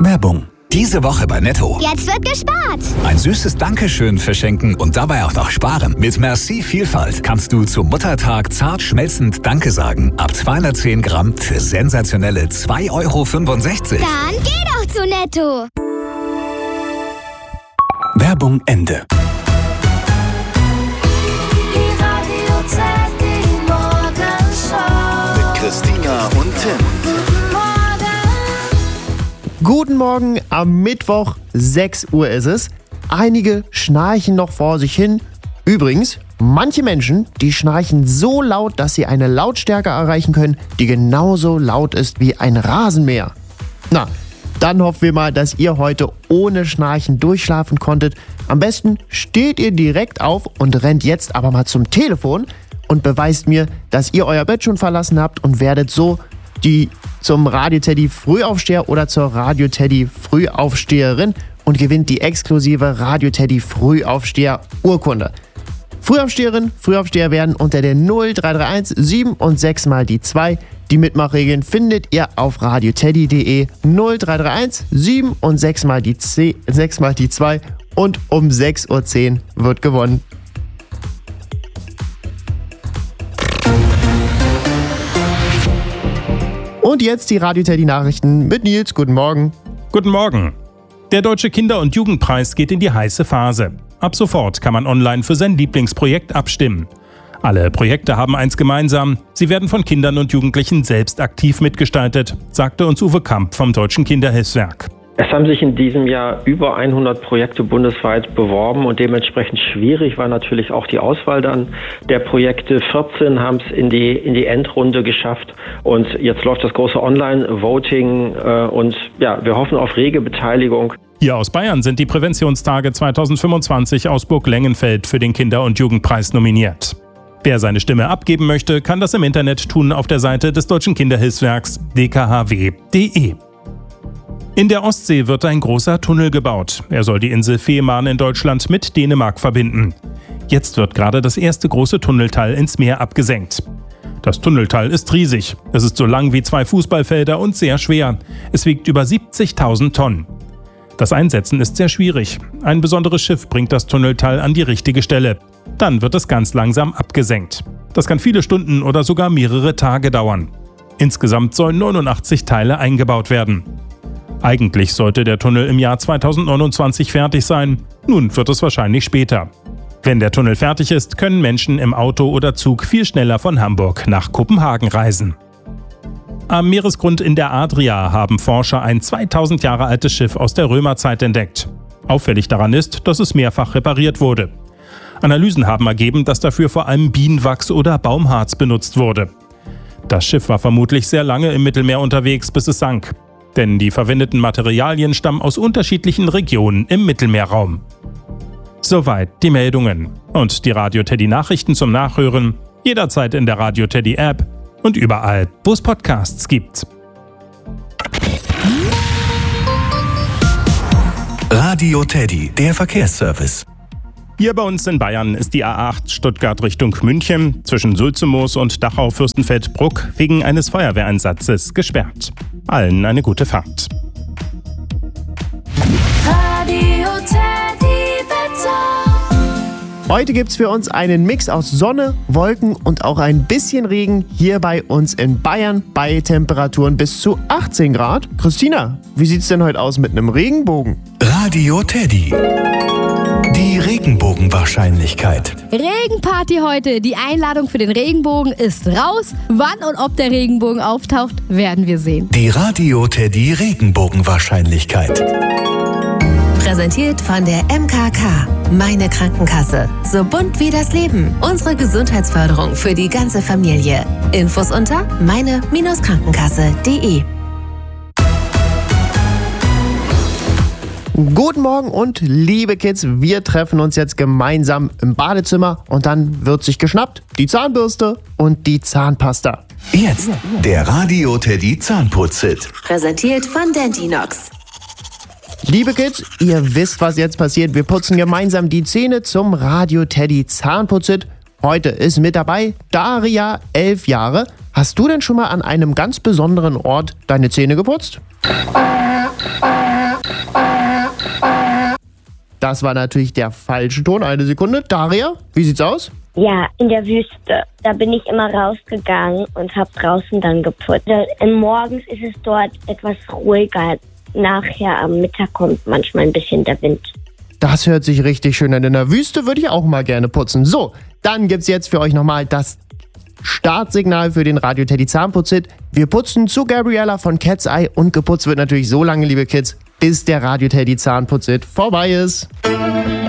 Werbung. Diese Woche bei Netto. Jetzt wird gespart. Ein süßes Dankeschön verschenken und dabei auch noch sparen. Mit Merci Vielfalt kannst du zum Muttertag zart schmelzend Danke sagen. Ab 210 Gramm für sensationelle 2,65 €. Dann geh doch zu Netto. Werbung Ende. Mit Christina und Tim. Guten Morgen, am Mittwoch, 6 Uhr ist es. Einige schnarchen noch vor sich hin. Übrigens, manche Menschen, die schnarchen so laut, dass sie eine Lautstärke erreichen können, die genauso laut ist wie ein Rasenmäher. Na, dann hoffen wir mal, dass ihr heute ohne Schnarchen durchschlafen konntet. Am besten steht ihr direkt auf und rennt jetzt aber mal zum Telefon und beweist mir, dass ihr euer Bett schon verlassen habt und werdet so zum Radio Teddy Frühaufsteher oder zur Radio Teddy Frühaufsteherin und gewinnt die exklusive Radio Teddy Frühaufsteher Urkunde. Frühaufsteherin, Frühaufsteher werden unter der 0331 7 und 6 mal die 2. Die Mitmachregeln findet ihr auf radioteddy.de. 0331 7 und 6 mal die 2 und um 6:10 Uhr wird gewonnen. Und jetzt die Radio Teddy Nachrichten mit Nils. Guten Morgen. Guten Morgen. Der Deutsche Kinder- und Jugendpreis geht in die heiße Phase. Ab sofort kann man online für sein Lieblingsprojekt abstimmen. Alle Projekte haben eins gemeinsam: sie werden von Kindern und Jugendlichen selbst aktiv mitgestaltet, sagte uns Uwe Kamp vom Deutschen Kinderhilfswerk. Es haben sich in diesem Jahr über 100 Projekte bundesweit beworben und dementsprechend schwierig war natürlich auch die Auswahl dann der Projekte. 14 haben es in die Endrunde geschafft und jetzt läuft das große Online-Voting und ja, wir hoffen auf rege Beteiligung. Hier aus Bayern sind die Präventionstage 2025 aus Burglengenfeld für den Kinder- und Jugendpreis nominiert. Wer seine Stimme abgeben möchte, kann das im Internet tun auf der Seite des Deutschen Kinderhilfswerks dkhw.de. In der Ostsee wird ein großer Tunnel gebaut. Er soll die Insel Fehmarn in Deutschland mit Dänemark verbinden. Jetzt wird gerade das erste große Tunnelteil ins Meer abgesenkt. Das Tunnelteil ist riesig. Es ist so lang wie 2 Fußballfelder und sehr schwer. Es wiegt über 70.000 Tonnen. Das Einsetzen ist sehr schwierig. Ein besonderes Schiff bringt das Tunnelteil an die richtige Stelle. Dann wird es ganz langsam abgesenkt. Das kann viele Stunden oder sogar mehrere Tage dauern. Insgesamt sollen 89 Teile eingebaut werden. Eigentlich sollte der Tunnel im Jahr 2029 fertig sein. Nun wird es wahrscheinlich später. Wenn der Tunnel fertig ist, können Menschen im Auto oder Zug viel schneller von Hamburg nach Kopenhagen reisen. Am Meeresgrund in der Adria haben Forscher ein 2000 Jahre altes Schiff aus der Römerzeit entdeckt. Auffällig daran ist, dass es mehrfach repariert wurde. Analysen haben ergeben, dass dafür vor allem Bienenwachs oder Baumharz benutzt wurde. Das Schiff war vermutlich sehr lange im Mittelmeer unterwegs, bis es sank. Denn die verwendeten Materialien stammen aus unterschiedlichen Regionen im Mittelmeerraum. Soweit die Meldungen. Und die Radio Teddy Nachrichten zum Nachhören jederzeit in der Radio Teddy App und überall, wo es Podcasts gibt. Radio Teddy, der Verkehrsservice. Hier bei uns in Bayern ist die A8 Stuttgart Richtung München zwischen Sulzemoos und Dachau-Fürstenfeldbruck wegen eines Feuerwehreinsatzes gesperrt. Allen eine gute Fahrt. Radio Teddy Wetter. Heute gibt's für uns einen Mix aus Sonne, Wolken und auch ein bisschen Regen hier bei uns in Bayern bei Temperaturen bis zu 18 Grad. Christina, wie sieht's denn heute aus mit einem Regenbogen? Radio Teddy. Die Regenbogenwahrscheinlichkeit. Regenparty heute. Die Einladung für den Regenbogen ist raus. Wann und ob der Regenbogen auftaucht, werden wir sehen. Die Radio Teddy Regenbogenwahrscheinlichkeit. Präsentiert von der MKK. Meine Krankenkasse. So bunt wie das Leben. Unsere Gesundheitsförderung für die ganze Familie. Infos unter meine-krankenkasse.de. Guten Morgen und liebe Kids, wir treffen uns jetzt gemeinsam im Badezimmer und dann wird sich geschnappt die Zahnbürste und die Zahnpasta. Jetzt der Radio Teddy Zahnputz-Hit. Präsentiert von Dentinox. Liebe Kids, ihr wisst, was jetzt passiert. Wir putzen gemeinsam die Zähne zum Radio Teddy Zahnputz-Hit. Heute ist mit dabei Daria, 11 Jahre. Hast du denn schon mal an einem ganz besonderen Ort deine Zähne geputzt? Das war natürlich der falsche Ton. Eine Sekunde. Daria, wie sieht's aus? Ja, in der Wüste. Da bin ich immer rausgegangen und habe draußen dann geputzt. Morgens ist es dort etwas ruhiger. Nachher am Mittag kommt manchmal ein bisschen der Wind. Das hört sich richtig schön an. In der Wüste würde ich auch mal gerne putzen. So, dann gibt's jetzt für euch nochmal das Startsignal für den Radio Teddy Zahnputz-Hit. Wir putzen zu Gabriella von Cat's Eye und geputzt wird natürlich so lange, liebe Kids, bis der Radio Teddy Zahnputz-Hit vorbei ist.